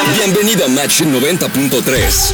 Bienvenido a Match 90.3.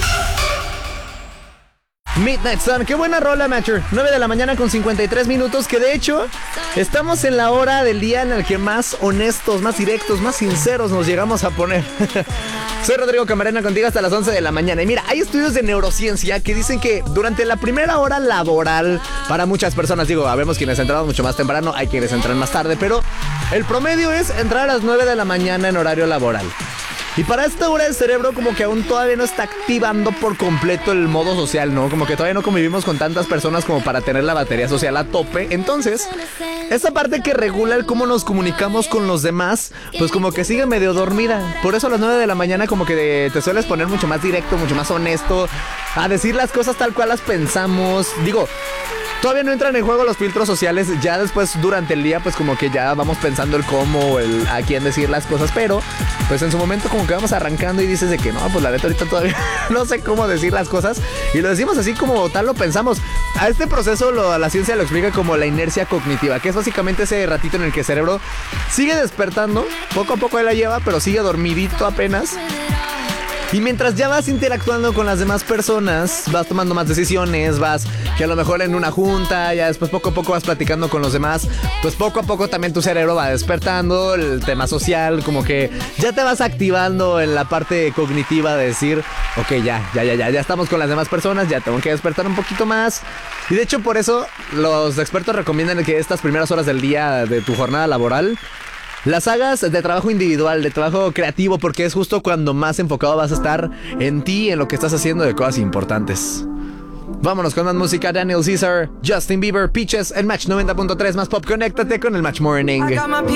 Midnight Sun, qué buena rola, Matcher. 9 de la mañana con 53 minutos, que de hecho estamos en la hora del día en el que más honestos, más directos, más sinceros nos llegamos a poner. Soy Rodrigo Camarena, contigo hasta las 11 de la mañana. Y mira, hay estudios de neurociencia que dicen que durante la primera hora laboral, para muchas personas, digo, habemos quienes entramos mucho más temprano, hay quienes entran más tarde, pero el promedio es entrar a las 9 de la mañana en horario laboral. Y para esta hora el cerebro como que aún todavía no está activando por completo el modo social, ¿no? Como que todavía no convivimos con tantas personas como para tener la batería social a tope. Entonces, esa parte que regula el cómo nos comunicamos con los demás, pues como que sigue medio dormida. Por eso a las 9 de la mañana como que te sueles poner mucho más directo, mucho más honesto, a decir las cosas tal cual las pensamos. Digo, todavía no entran en juego los filtros sociales. Ya después, durante el día, pues como que ya vamos pensando el cómo, el a quién decir las cosas. Pero, pues en su momento como que vamos arrancando y dices de que no, pues la neta ahorita todavía no sé cómo decir las cosas. Y lo decimos así como tal lo pensamos. A este proceso la ciencia lo explica como la inercia cognitiva, que es básicamente ese ratito en el que el cerebro sigue despertando. Poco a poco él la lleva, pero sigue dormidito apenas. Y mientras ya vas interactuando con las demás personas, vas tomando más decisiones, vas que a lo mejor en una junta, ya después poco a poco vas platicando con los demás, pues poco a poco también tu cerebro va despertando, el tema social, como que ya te vas activando en la parte cognitiva de decir, ok, ya estamos con las demás personas, ya tengo que despertar un poquito más. Y de hecho por eso los expertos recomiendan que estas primeras horas del día de tu jornada laboral las hagas de trabajo individual, de trabajo creativo, porque es justo cuando más enfocado vas a estar en ti, en lo que estás haciendo de cosas importantes. Vámonos con más música. Daniel Caesar, Justin Bieber, Peaches, el Match 90.3 más pop. Conéctate con el Match Morning.